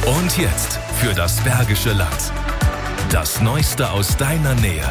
Und jetzt für das Bergische Land. Das Neueste aus deiner Nähe.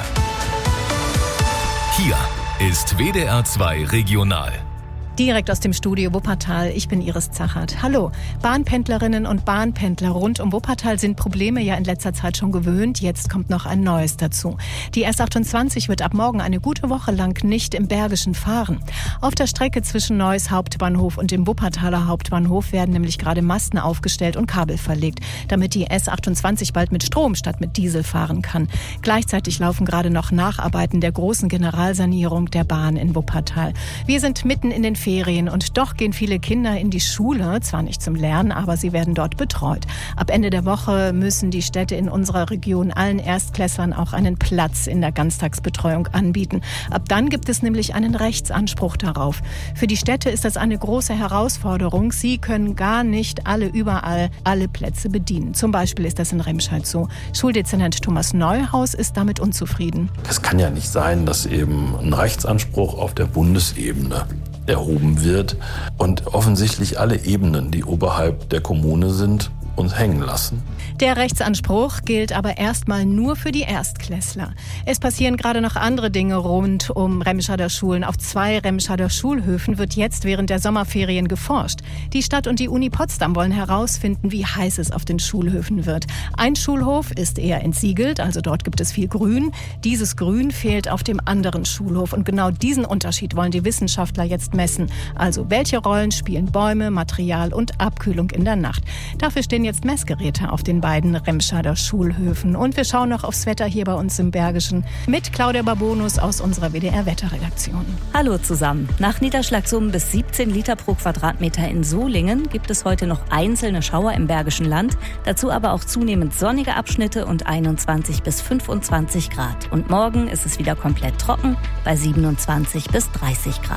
Hier ist WDR 2 Regional. Direkt aus dem Studio Wuppertal, ich bin Iris Zachert. Hallo, Bahnpendlerinnen und Bahnpendler rund um Wuppertal sind Probleme ja in letzter Zeit schon gewöhnt. Jetzt kommt noch ein neues dazu. Die S28 wird ab morgen eine gute Woche lang nicht im Bergischen fahren. Auf der Strecke zwischen Neuss Hauptbahnhof und dem Wuppertaler Hauptbahnhof werden nämlich gerade Masten aufgestellt und Kabel verlegt, damit die S28 bald mit Strom statt mit Diesel fahren kann. Gleichzeitig laufen gerade noch Nacharbeiten der großen Generalsanierung der Bahn in Wuppertal. Wir sind mitten in den Ferien und doch gehen viele Kinder in die Schule, zwar nicht zum Lernen, aber sie werden dort betreut. Ab Ende der Woche müssen die Städte in unserer Region allen Erstklässlern auch einen Platz in der Ganztagsbetreuung anbieten. Ab dann gibt es nämlich einen Rechtsanspruch darauf. Für die Städte ist das eine große Herausforderung. Sie können gar nicht überall alle Plätze bedienen. Zum Beispiel ist das in Remscheid so. Schuldezernent Thomas Neuhaus ist damit unzufrieden. Es kann ja nicht sein, dass eben ein Rechtsanspruch auf der Bundesebene erhoben wird und offensichtlich alle Ebenen, die oberhalb der Kommune sind, uns hängen lassen. Der Rechtsanspruch gilt aber erstmal nur für die Erstklässler. Es passieren gerade noch andere Dinge rund um Remscheider Schulen. Auf 2 Remscheider Schulhöfen wird jetzt während der Sommerferien geforscht. Die Stadt und die Uni Potsdam wollen herausfinden, wie heiß es auf den Schulhöfen wird. Ein Schulhof ist eher entsiegelt, also dort gibt es viel Grün. Dieses Grün fehlt auf dem anderen Schulhof. Und genau diesen Unterschied wollen die Wissenschaftler jetzt messen. Also welche Rollen spielen Bäume, Material und Abkühlung in der Nacht? Dafür stehen jetzt Messgeräte auf den beiden Remscheider Schulhöfen. Und wir schauen noch aufs Wetter hier bei uns im Bergischen mit Claudia Babonus aus unserer WDR-Wetterredaktion. Hallo zusammen. Nach Niederschlagssummen bis 17 Liter pro Quadratmeter in Solingen gibt es heute noch einzelne Schauer im Bergischen Land. Dazu aber auch zunehmend sonnige Abschnitte und 21 bis 25 Grad. Und morgen ist es wieder komplett trocken bei 27 bis 30 Grad.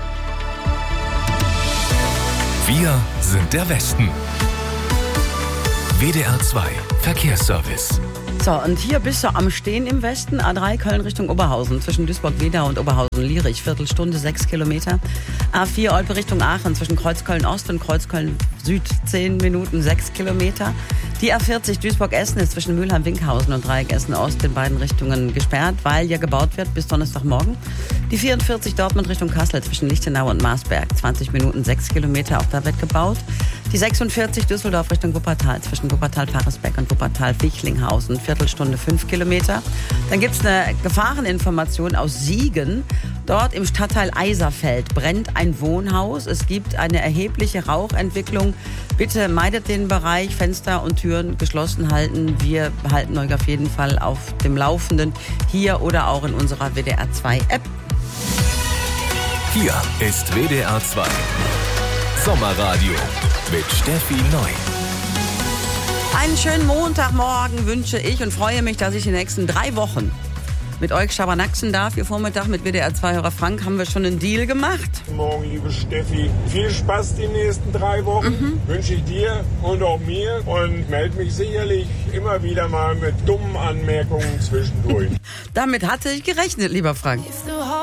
Wir sind der Westen. WDR 2 Verkehrsservice. So, und hier bist du am Stehen im Westen, A3 Köln Richtung Oberhausen, zwischen Duisburg-Wedau und Oberhausen-Lierich, Viertelstunde, 6 Kilometer. A4 Olpe Richtung Aachen, zwischen Kreuzköln-Ost und Kreuzköln-Süd, 10 Minuten, 6 Kilometer. Die A40 Duisburg-Essen ist zwischen Mülheim-Winkhausen und Dreieck Essen-Ost in beiden Richtungen gesperrt, weil ja gebaut wird bis Donnerstagmorgen. Die 44 Dortmund Richtung Kassel zwischen Lichtenau und Marsberg, 20 Minuten, 6 Kilometer, auch da wird gebaut. Die 46 Düsseldorf Richtung Wuppertal, zwischen Wuppertal-Paresbeck und Wuppertal-Wichlinghausen, Viertelstunde, 5 Kilometer. Dann gibt es eine Gefahreninformation aus Siegen. Dort im Stadtteil Eiserfeld brennt ein Wohnhaus. Es gibt eine erhebliche Rauchentwicklung. Bitte meidet den Bereich, Fenster und Türen geschlossen halten. Wir halten euch auf jeden Fall auf dem Laufenden, hier oder auch in unserer WDR 2 App. Hier ist WDR 2 Sommerradio mit Steffi Neu. Einen schönen Montagmorgen wünsche ich und freue mich, dass ich die nächsten 3 Wochen mit euch schabernachsen darf. Ihr Vormittag mit WDR 2-Hörer Frank haben wir schon einen Deal gemacht. Guten Morgen, liebe Steffi. Viel Spaß die nächsten 3 Wochen. Wünsche ich dir und auch mir. Und melde mich sicherlich immer wieder mal mit dummen Anmerkungen zwischendurch. Damit hatte ich gerechnet, lieber Frank.